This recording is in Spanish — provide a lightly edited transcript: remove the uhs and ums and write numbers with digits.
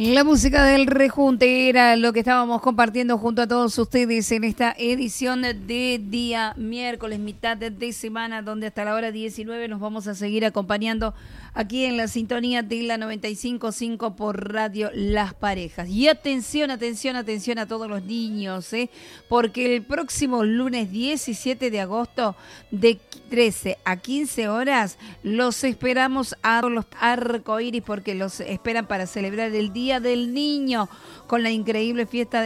La música del rejunte era lo que estábamos compartiendo junto a todos ustedes en esta edición de día miércoles, mitad de semana, donde hasta la hora 19 nos vamos a seguir acompañando aquí en la sintonía de la 95.5 por Radio Las Parejas. Y atención, atención, atención a todos los niños, porque el próximo lunes 17 de agosto de 13 a 15 horas los esperamos a los arcoíris porque los esperan para celebrar el Día del Niño con la increíble fiesta